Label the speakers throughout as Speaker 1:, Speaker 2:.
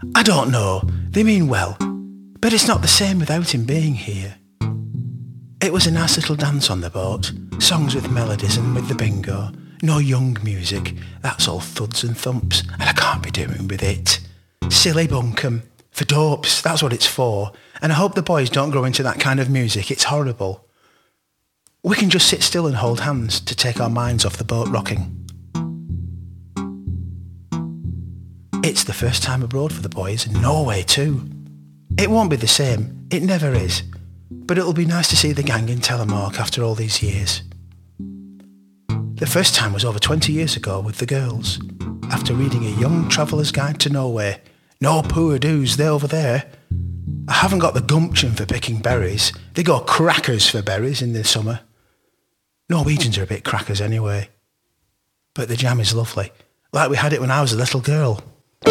Speaker 1: I don't know, they mean well, but it's not the same without him being here. It was a nice little dance on the boat, songs with melodies and with the bingo. No young music, that's all thuds and thumps, and I can't be doing with it. Silly bunkum. For dopes, that's what it's for. And I hope the boys don't grow into that kind of music, it's horrible. We can just sit still and hold hands to take our minds off the boat rocking. It's the first time abroad for the boys, in Norway too. It won't be the same, it never is. But it'll be nice to see the gang in Telemark after all these years. The first time was over 20 years ago with the girls, after reading A Young Traveller's Guide to Norway. No poor do's, they're over there. I haven't got the gumption for picking berries. They go crackers for berries in the summer. Norwegians are a bit crackers anyway. But the jam is lovely, like we had it when I was a little girl.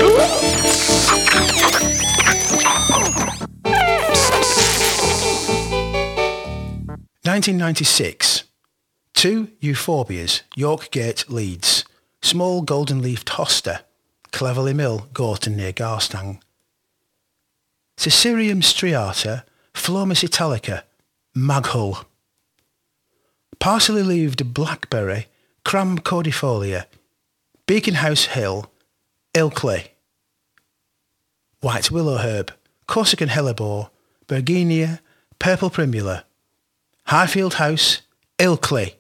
Speaker 1: 1996. 2 Euphorbias, York Gate, Leeds. Small golden-leafed hosta, Cleverly Mill, Gorton near Garstang. Cicereum striata, Phlomis italica, Maghull. Parsley-leaved blackberry, Cram cordifolia, Beacon House Hill, Ilkley. White willow herb, Corsican hellebore, Bergenia, purple primula. Highfield House, Ilkley.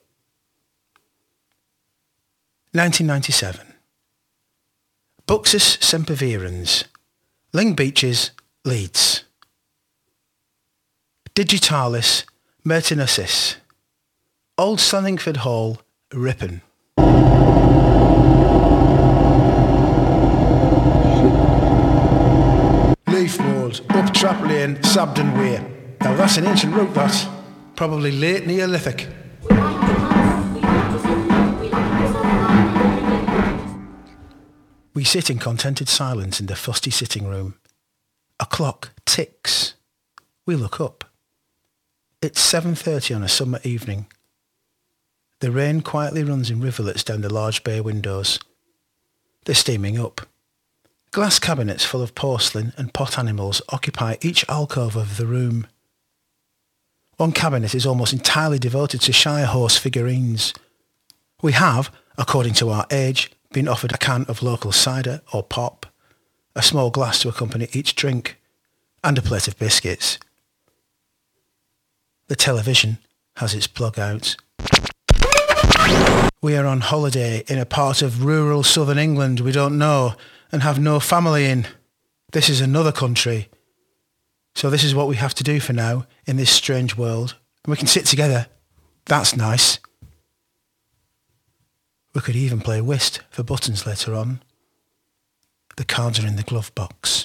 Speaker 1: 1997. Buxus sempervirens, Ling Beaches, Leeds. Digitalis mertinosis, Old Sonningford Hall, Ripon. Leaf Mould, Up Trap Lane, Sabden Way. Now that's an ancient route, that. Probably late Neolithic. We sit in contented silence in the fusty sitting room. A clock ticks. We look up. It's 7:30 on a summer evening. The rain quietly runs in rivulets down the large bay windows. They're steaming up. Glass cabinets full of porcelain and pot animals occupy each alcove of the room. One cabinet is almost entirely devoted to Shire horse figurines. We have, according to our age, been offered a can of local cider or pop, a small glass to accompany each drink, and a plate of biscuits. The television has its plug out. We are on holiday in a part of rural southern England we don't know and have no family in. This is another country. So this is what we have to do for now in this strange world. And we can sit together. That's nice. We could even play whist for buttons later on. The cards are in the glove box.